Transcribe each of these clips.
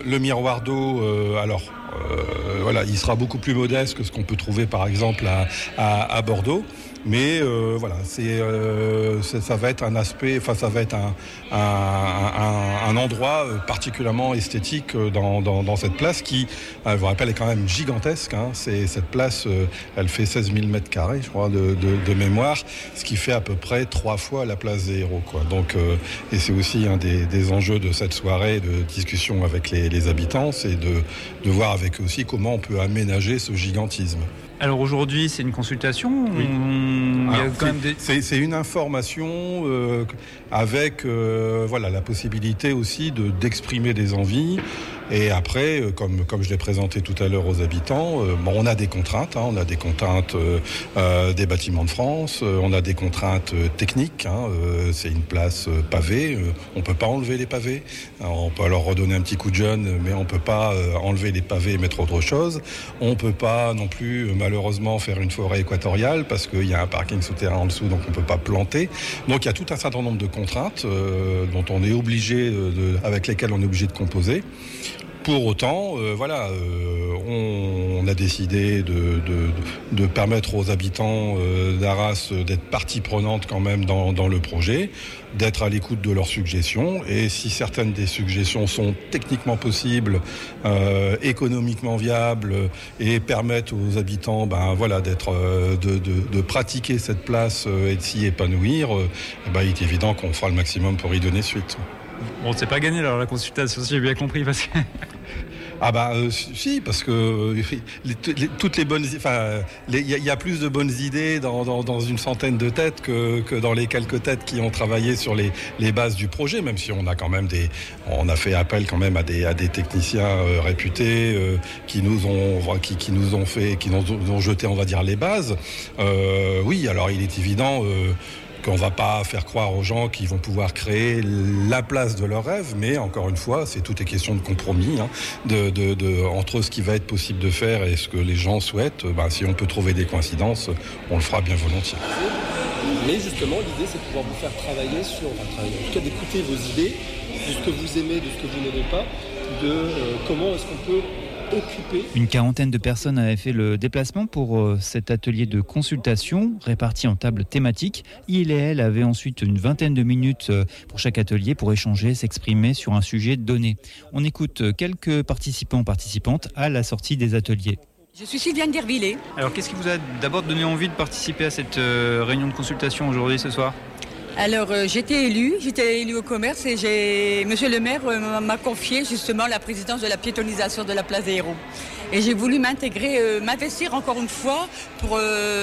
Le miroir d'eau, voilà, il sera beaucoup plus modeste que ce qu'on peut trouver par exemple à Bordeaux. Mais voilà, ça va être un aspect, enfin ça va être un endroit particulièrement esthétique dans cette place qui, je vous rappelle, est quand même gigantesque. Cette place, elle fait 16 000 mètres carrés, je crois, de mémoire, ce qui fait à peu près 3 fois la place des Héros, quoi. Donc, et c'est aussi un des enjeux de cette soirée de discussion avec les habitants, c'est de voir avec eux aussi comment on peut aménager ce gigantisme. Alors aujourd'hui, c'est une consultation. Oui. C'est une information avec la possibilité aussi d'exprimer des envies. Et après, comme je l'ai présenté tout à l'heure aux habitants, on a des contraintes. On a des contraintes des Bâtiments de France. On a des contraintes techniques. C'est une place pavée. On ne peut pas enlever les pavés. Alors, on peut leur redonner un petit coup de jeune, mais on ne peut pas enlever les pavés et mettre autre chose. On ne peut pas non plus, malheureusement, faire une forêt équatoriale parce qu'il y a un parking souterrain en dessous, donc on ne peut pas planter. Donc il y a tout un certain nombre de contraintes dont on est obligé, avec lesquelles on est obligé de composer. Pour autant, on a décidé de permettre aux habitants d'Arras d'être partie prenante quand même dans le projet, d'être à l'écoute de leurs suggestions. Et si certaines des suggestions sont techniquement possibles, économiquement viables et permettent aux habitants de pratiquer cette place et de s'y épanouir, il est évident qu'on fera le maximum pour y donner suite. Bon, c'est pas gagné alors la consultation, si j'ai bien compris, parce que... Si, parce que toutes les bonnes, il y a plus de bonnes idées dans une centaine de têtes que dans les quelques têtes qui ont travaillé sur les bases du projet, même si on a quand même on a fait appel quand même à des techniciens réputés qui nous ont jeté, on va dire, les bases. Oui, alors il est évident qu'on ne va pas faire croire aux gens qu'ils vont pouvoir créer la place de leur rêve, mais encore une fois, tout est question de compromis, entre ce qui va être possible de faire et ce que les gens souhaitent. Si on peut trouver des coïncidences, on le fera bien volontiers. Mais justement, l'idée, c'est de pouvoir vous faire travailler, en tout cas d'écouter vos idées, de ce que vous aimez, de ce que vous n'aimez pas, de comment est-ce qu'on peut occupé. Une quarantaine de personnes avaient fait le déplacement pour cet atelier de consultation réparti en tables thématiques. Il et elle avaient ensuite une vingtaine de minutes pour chaque atelier pour échanger, s'exprimer sur un sujet donné. On écoute quelques participantes à la sortie des ateliers. Je suis Sylviane Dervillers. Alors qu'est-ce qui vous a d'abord donné envie de participer à cette réunion de consultation aujourd'hui, ce soir ? Alors j'étais élue au commerce et Monsieur le maire m'a confié justement la présidence de la piétonisation de la place des Héros. Et j'ai voulu m'investir encore une fois pour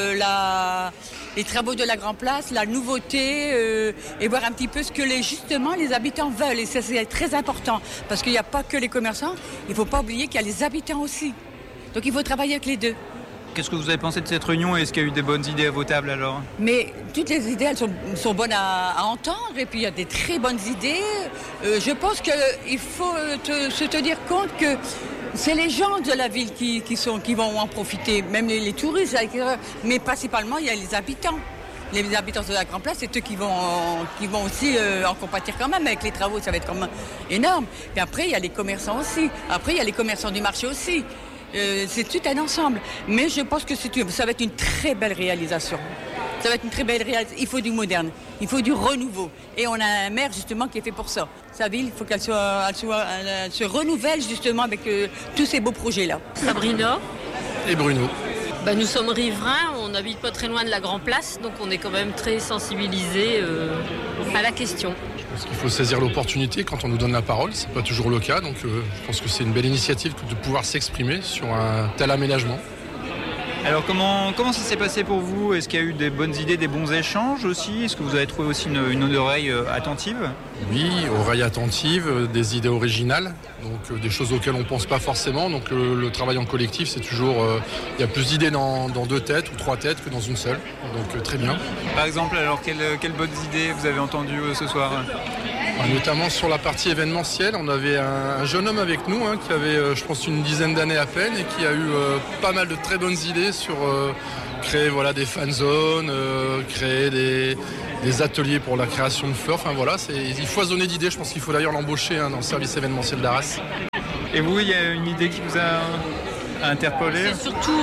les travaux de la Grand Place, la nouveauté et voir un petit peu ce que les habitants veulent. Et ça c'est très important parce qu'il n'y a pas que les commerçants, il ne faut pas oublier qu'il y a les habitants aussi. Donc il faut travailler avec les deux. Qu'est-ce que vous avez pensé de cette réunion et est-ce qu'il y a eu des bonnes idées à vos tables alors ? Mais toutes les idées, elles sont bonnes à entendre et puis il y a des très bonnes idées. Je pense qu'il faut se tenir compte que c'est les gens de la ville qui vont en profiter, même les touristes, mais principalement il y a les habitants. Les habitants de la Grand Place, c'est eux qui vont aussi en compatir quand même avec les travaux, ça va être quand même énorme. Et après, il y a les commerçants aussi. Après, il y a les commerçants du marché aussi. C'est tout un ensemble. Mais je pense que ça va être une très belle réalisation. Ça va être une très belle réalisation. Il faut du moderne, il faut du renouveau. Et on a un maire justement qui est fait pour ça. Sa ville, il faut qu'elle se renouvelle justement avec tous ces beaux projets-là. Sabrina. Et Bruno. Nous sommes riverains, on n'habite pas très loin de la Grand Place, donc on est quand même très sensibilisés à la question. Je pense qu'il faut saisir l'opportunité quand on nous donne la parole, c'est pas toujours le cas, donc je pense que c'est une belle initiative de pouvoir s'exprimer sur un tel aménagement. Alors comment ça s'est passé pour vous ? Est-ce qu'il y a eu des bonnes idées, des bons échanges aussi ? Est-ce que vous avez trouvé aussi une oreille attentive ? Oui, oreille attentive, des idées originales, donc des choses auxquelles on ne pense pas forcément. Donc le travail en collectif, c'est toujours... il y a plus d'idées dans 2 têtes ou 3 têtes que dans une seule, donc très bien. Par exemple, alors quelles bonnes idées vous avez entendues ce soir ? Notamment sur la partie événementielle, on avait un jeune homme avec nous qui avait, je pense, une dizaine d'années à peine et qui a eu pas mal de très bonnes idées sur créer des fan zones, créer des ateliers pour la création de fleurs. Enfin voilà, il foisonnait d'idées. Je pense qu'il faut d'ailleurs l'embaucher dans le service événementiel d'Arras. Et vous, il y a une idée qui vous a interpellé ? C'est surtout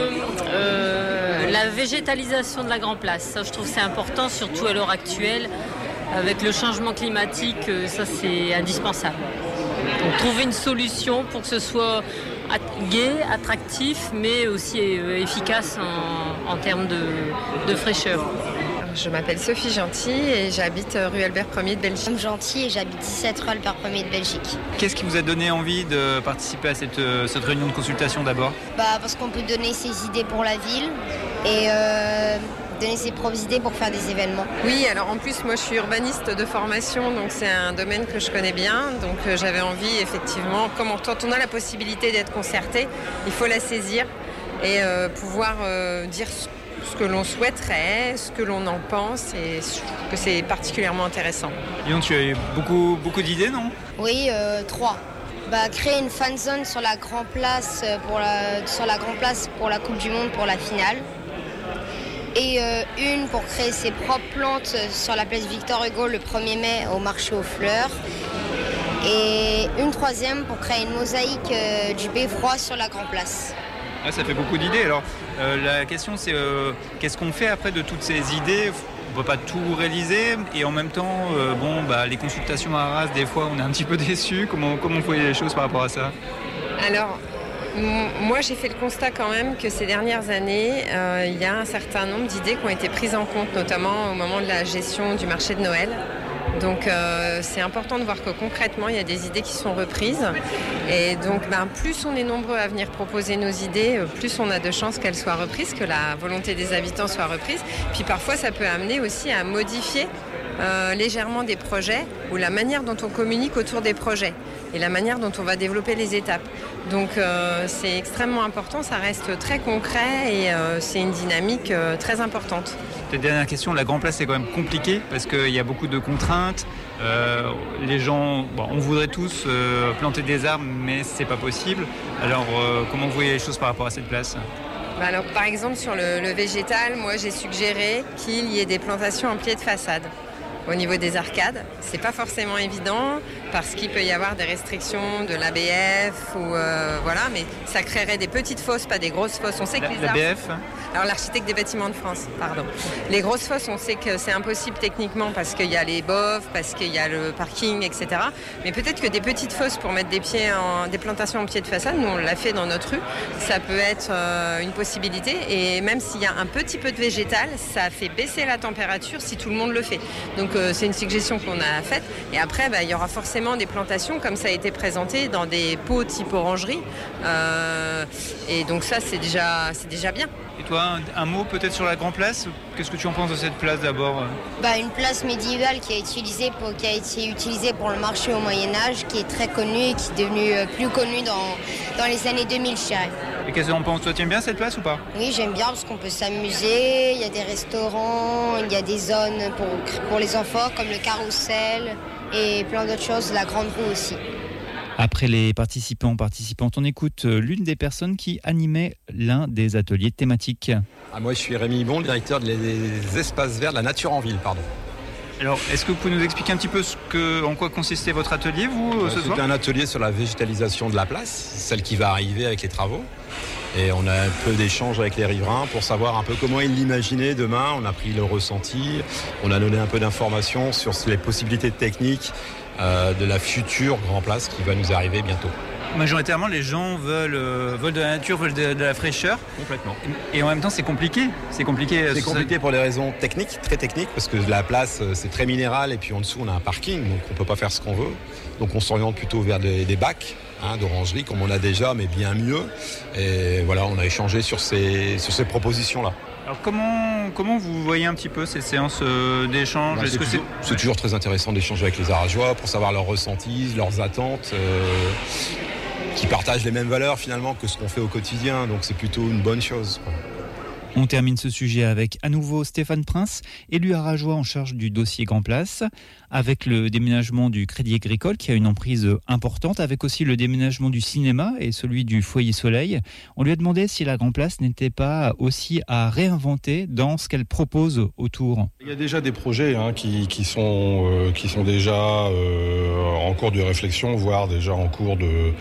la végétalisation de la Grand Place. Ça, je trouve que c'est important, surtout à l'heure actuelle. Avec le changement climatique, ça c'est indispensable. Donc trouver une solution pour que ce soit gai, attractif, mais aussi efficace en termes de fraîcheur. Je m'appelle Sophie Gentil et j'habite rue Albert Ier de Belgique. Je suis Gentil et j'habite 17 rue Albert Ier de Belgique. Qu'est-ce qui vous a donné envie de participer à cette réunion de consultation d'abord ? Parce qu'on peut donner ses idées pour la ville et donner ses propres idées pour faire des événements. Oui, alors en plus moi je suis urbaniste de formation, donc c'est un domaine que je connais bien. Donc j'avais envie effectivement, quand on a la possibilité d'être concerté, il faut la saisir et pouvoir dire ce que l'on souhaiterait, ce que l'on en pense, et je trouve que c'est particulièrement intéressant. Lyon, tu as eu beaucoup d'idées, non ? Oui, 3. Créer une fan zone sur la Grand Place pour la Coupe du Monde pour la finale. Et une pour créer ses propres plantes sur la place Victor Hugo le 1er mai au marché aux fleurs. Et une 3e pour créer une mosaïque du beffroi sur la Grand Place. Ah, ça fait beaucoup d'idées. Alors, la question, c'est qu'est-ce qu'on fait après de toutes ces idées ? On ne peut pas tout réaliser. Et en même temps, les consultations à Arras, des fois, on est un petit peu déçus. Comment vous voyez les choses par rapport à ça ? Alors, moi, j'ai fait le constat quand même que ces dernières années, il y a un certain nombre d'idées qui ont été prises en compte, notamment au moment de la gestion du marché de Noël. Donc c'est important de voir que concrètement il y a des idées qui sont reprises et donc plus on est nombreux à venir proposer nos idées, plus on a de chances qu'elles soient reprises, que la volonté des habitants soit reprise. Puis parfois ça peut amener aussi à modifier légèrement des projets ou la manière dont on communique autour des projets et la manière dont on va développer les étapes. Donc c'est extrêmement important, ça reste très concret et c'est une dynamique très importante. Dernière question, la Grand Place c'est quand même compliqué parce qu'il y a beaucoup de contraintes. Les gens, on voudrait tous planter des arbres, mais c'est pas possible. Alors comment vous voyez les choses par rapport à cette place ? Alors par exemple sur le végétal, moi j'ai suggéré qu'il y ait des plantations en pied de façade. Au niveau des arcades, c'est pas forcément évident parce qu'il peut y avoir des restrictions de l'ABF ou mais ça créerait des petites fosses, pas des grosses fosses. On sait que les arbres... L'ABF ? Alors l'architecte des bâtiments de France, pardon. Les grosses fosses, on sait que c'est impossible techniquement parce qu'il y a les boves, parce qu'il y a le parking, etc. Mais peut-être que des petites fosses pour mettre des plantations en pied de façade, nous on l'a fait dans notre rue, ça peut être une possibilité. Et même s'il y a un petit peu de végétal, ça fait baisser la température si tout le monde le fait. Donc c'est une suggestion qu'on a faite. Et après, il y aura forcément des plantations comme ça a été présenté dans des pots type orangerie. Et donc ça, c'est déjà bien. Et toi, un mot peut-être sur la Grand Place ? Qu'est-ce que tu en penses de cette place d'abord ? Une place médiévale qui a été utilisée pour le marché au Moyen-Âge, qui est très connue et qui est devenue plus connue dans les années 2000, je dirais. Et qu'est-ce que tu en penses ? Toi, tu aimes bien cette place ou pas ? Oui, j'aime bien parce qu'on peut s'amuser, il y a des restaurants, il y a des zones pour les enfants comme le carrousel et plein d'autres choses, la grande roue aussi. Après les participantes, on écoute l'une des personnes qui animait l'un des ateliers thématiques. Moi, je suis Rémi Bon, directeur des espaces verts de la nature en ville, Alors, est-ce que vous pouvez nous expliquer un petit peu en quoi consistait votre atelier, vous, ce soir ? C'est un atelier sur la végétalisation de la place, celle qui va arriver avec les travaux. Et on a un peu d'échanges avec les riverains pour savoir un peu comment ils l'imaginaient demain. On a pris le ressenti, on a donné un peu d'informations sur les possibilités techniques de la future Grand Place qui va nous arriver bientôt. Majoritairement, les gens veulent de la nature, veulent de la fraîcheur. Complètement. Et en même temps, c'est compliqué. C'est compliqué pour des raisons techniques, très techniques, parce que la place, c'est très minéral et puis en dessous, on a un parking, donc on ne peut pas faire ce qu'on veut. Donc on s'oriente plutôt vers des bacs d'orangerie, comme on a déjà, mais bien mieux. Et voilà, on a échangé sur ces propositions-là. Alors comment vous voyez un petit peu ces séances d'échange ? C'est toujours très intéressant d'échanger avec les Arageois pour savoir leurs ressentis, leurs attentes, qui partagent les mêmes valeurs finalement que ce qu'on fait au quotidien. Donc c'est plutôt une bonne chose. On termine ce sujet avec à nouveau Stéphane Prince, élu arageois en charge du dossier Grand Place, avec le déménagement du Crédit Agricole qui a une emprise importante, avec aussi le déménagement du cinéma et celui du Foyer Soleil. On lui a demandé si la Grand Place n'était pas aussi à réinventer dans ce qu'elle propose autour. Il y a déjà des projets qui sont déjà en cours de réflexion, voire déjà en cours